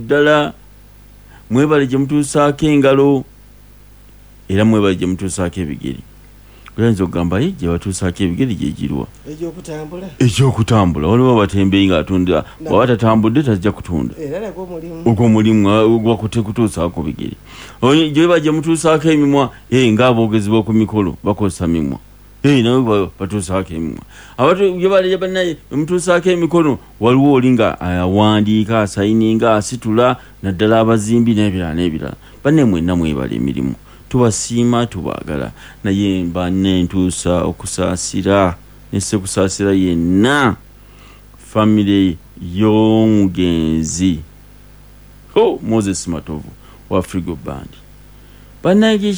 ddala mwebale gye mutuusaako engalo era mwebale gye mutuusaako ebigere oyinza okugamba gye batuusaako ebigere gye girwa ekyokutambula waliwo abatembeeyi ng'atunda bwaba tatambudde tajja kutunda ogwo omulimu gwakute kutuusaako bigere gye baba gye mutuusaako emimwa ng'aboogezi b'oku mikolo bakozesa mimwa nawe batuusaako emimwa gye bannaye mutuusaako emikono waliwo oli nga awandiika asayininga asitula naddala abazimbi n'ebirala n'ebirala banne mwenna mwebala emirimu tubasiima tubaagala naye mba nentuusa okusaasira nesse kusaasira yenna famire y'omugenzi Moses Matovu wa Frigo Band bannaye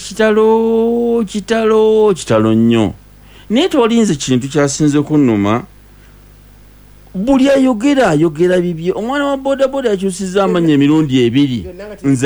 kitalo nnyo naye tolinze kintu kyasinze kunnuma buli ayogera bibye omwana wa bodaboda yakyusiza amanya emirundi ebiri nze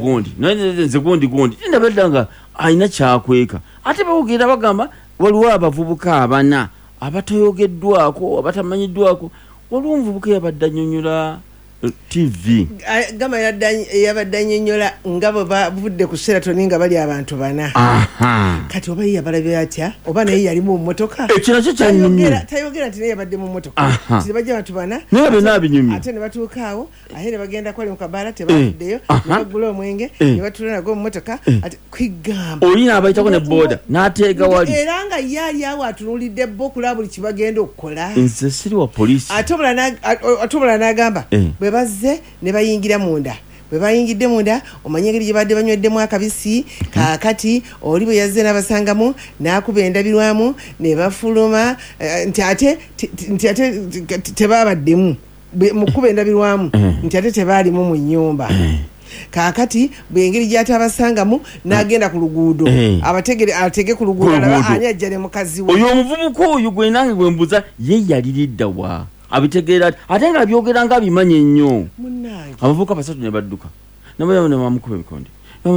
gundi ndabadda nga alina kyakweka ate bawogera bagamba waliwo abavubuka abana abatayogeddwako abatamanyiddwako waliwo omuvubuka yabadde annyonnyola TV gama yabadde annyonnyola nga bwe bavudde ku Sheraton nga bali abantu bana kati oba yabalabye atya oba naye yali mu mmotoka ekyo nakyo kyanyumye tayogera nti naye yabadde mu mmotoka tibajja abantu bana naye byonna binyumye ate ne batuuka awo ate ne bagenda kwali mu kabaala tebavuddeyo ne bagula omwenge ne batula nagwo mu mmotoka ate kwigamba olina abayitako ne booda n'ateega wali era nga ye ali awo atunulidde bo okulaba buli kibagenda okukola nze siri wa poliisi ate omulala n'agamba bwe bazze ne bayingira munda bwe bayingidde munda omanye engeri gye badde banyweddemu akabisi kaakati oli bwe yazze n'abasangamu n'akuba endabirwamu ne bafuluma nti ate tebabaddemu mu kuba endabirwamu nti ate tebaalimu mu nnyumba kaakati bwengeri gyatabasangamu n'agenda ku luguudo atege ku luguudo ani ajja ne mukazi we oyo omuvubuka oyo gwe nange gwe mbuza ye yaliridda wa abitegeera ate nga byogera nga bimanye nnyo abavubuka basatu ne badduka nabayo ne bamukuba ebikonde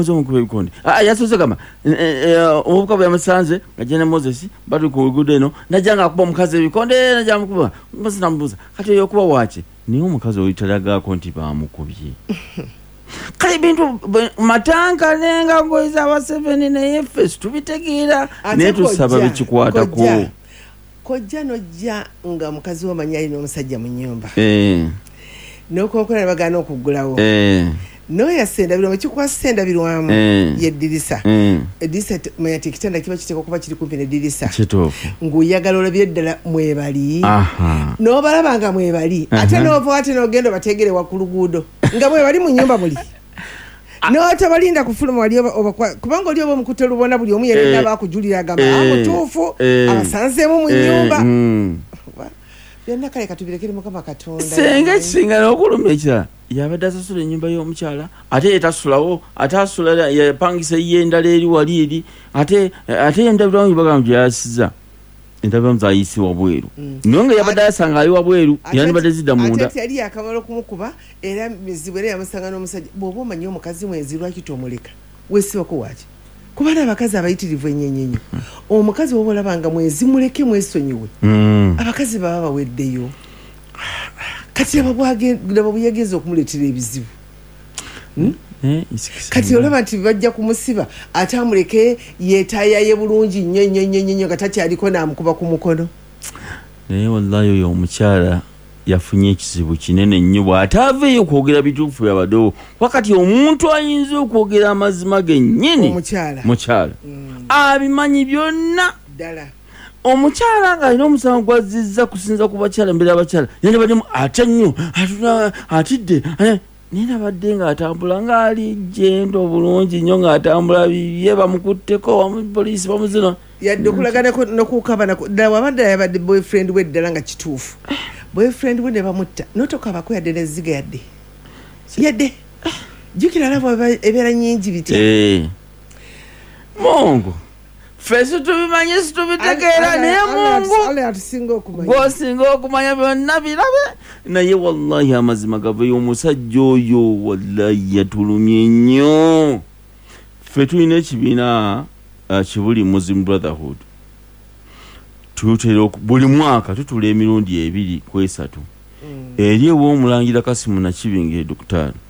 yasoze gamba omuvubuka bwe yamusanze ng'ajja ne Moses bali ku luguudo eno najja ng'akuba omukazi ebikonde najja mukuba Moses namubuuza kati oyo okuba waaki naye omukazi oyo talagaako nti bamukubye kale ebintu matankale ngoyi za Museveni naye ffe tubitegeera naye tusaba bikikwatako kojja nojja nga mukazi w'omanyi alina omusajja mu nnyumba n'okonkola ne bagaana okuggulawo n'oyassa endabirwamu ekikwasa endabirwamu yeddirisa eddirisa manya ti ekitanda kiba kiteekwa okuba kiri kumpi n'eddirisa ng'oyagala olabye ddala mwebali n'obalaba nga mwebali ate n'ova ate n'ogenda obateegere wa ku luguudo nga mwebali mu nnyumba muli n'otabalinda kufuluma wali kubanga oli oba omukutte lubona buli omu yenna baakujulira agamba amutuufu abasanzeemu mu nnyumba byonna kale katubirekere Mukama Katonda senga ekisinga n'okuluma ekirala yabadde asasula ennyumba y'omukyala ate yetasulawo ate asula yapangisa ye endala eri wali eri ate endabirwamu bagamba gye yasiza endabirwamu zayisi wabweru naye nga yabadde ayasanga ali wabweru era nibadde zidda munda ate yali yakamala okumukuba era mizibu era yamusanga n'omusajja bw'oba omanyi omukazi mwezi lwaki tomuleka weesibako waaki kubana abakazi abayitirivu ennyenyenyo omukazi woba olabanga mwezi muleke mwesonyiwe abakazi baba baweddeyo kati laba bweyageza okumuleetera ebizibu kati olaba nti bajja kumusiba ate amuleke yeetayaye bulungi nnyo nga takyaliko n'amukuba ku mukono naye wallahi oyo omukyala yafunye ekizibu kinene nnyo bw'ataaveeyo okwogera bituufu byabaddewo wakati omuntu ayinza okwogera amazima gennyini mukyala abimanyi byonna ddala omukyala ng'alina omusango gwazizza kusinza ku bakyala mbere abakyala naye baddemu ate nnyo atidde naye nabadde ng'atambula ng'ali jendo bulungi nnyo ng'atambula bibye bamukutteko poliisi bamuzina yadde okulagana n'okukaba ddala wabadde yabadde boyfriend we ddala nga kituufu boyfriend we ne bamutta n'otokabako yadde n'ezziga yadde jjukira lava ebeera nnyingi bitya Mungu ffe situbimanyi situbitegeera naye Mungu gw'osinga okumanya byonna birabe naye wallahi amazima gaveyo omusajja oyo wallahi yatulumye nnyo ffe tulina ekibiina kibuli Muslim Brotherhood tutera buli mwaka tutula emirundi 2 ku 3 eri ew'omulangira Kasimu Nakibinge Dokitaali